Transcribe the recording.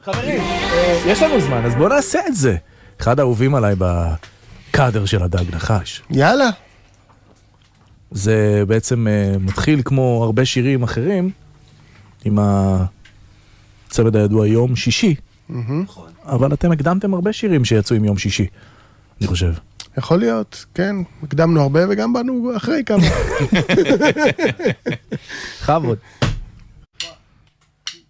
חברים, יש לנו זמן, אז בואו נעשה את זה. אחד האהובים עליי בקאדר של הדג נחש. יאללה. זה בעצם מתחיל כמו הרבה שירים אחרים, עם הצמד הידוע יום שישי. אבל אתם הקדמתם הרבה שירים שיצאו עם יום שישי, אני חושב. יכול להיות, כן. הקדמנו הרבה וגם באנו אחרי כמה. חבוד.